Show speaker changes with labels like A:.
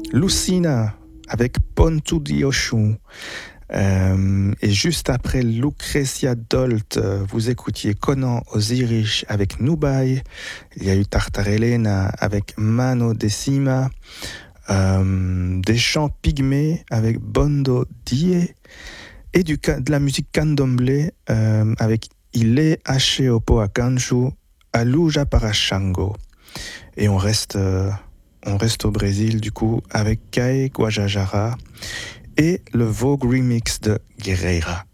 A: Lucina avec Pontu di Oshun. Et juste après Lucrezia Dolt, vous écoutiez Conan Osiris avec Nubai. Il y a eu Tartarelena avec Mano Decima. Des chants pygmées avec Bondo Die. Et de la musique candomblé avec Ile Hache Opo Akanchu Aluja Parashango. Et on reste au Brésil du coup avec Kai Guajajara et le Vogue remix de Guerreira.